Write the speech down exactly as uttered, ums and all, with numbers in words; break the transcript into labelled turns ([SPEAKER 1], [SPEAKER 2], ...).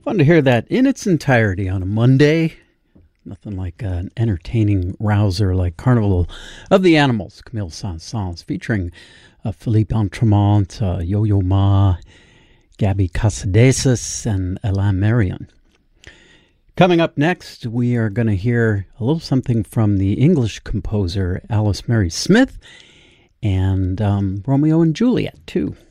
[SPEAKER 1] Fun to hear that in its entirety on a Monday. Nothing like uh, an entertaining rouser like Carnival of the Animals, Camille Saint-Saëns, featuring uh, Philippe Entremont, uh, Yo-Yo Ma, Gabby Casadesus, and Alain Marion. Coming up next, we are going to hear a little something from the English composer Alice Mary Smith and um, Romeo and Juliet, too.